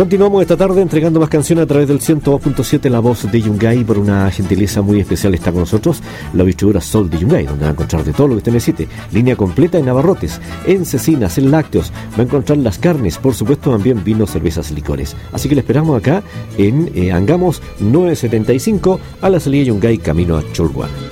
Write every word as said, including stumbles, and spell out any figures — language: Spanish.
Continuamos esta tarde entregando más canciones a través del ciento dos punto siete, la voz de Yungay. Por una gentileza muy especial está con nosotros la distribuidora Sol de Yungay, donde va a encontrar de todo lo que usted necesite. Línea completa en abarrotes, en cecinas, en lácteos. Va a encontrar las carnes, por supuesto, también vinos, cervezas, licores. Así que le esperamos acá en eh, Angamos novecientos setenta y cinco, a la salida de Yungay, camino a Cholguán.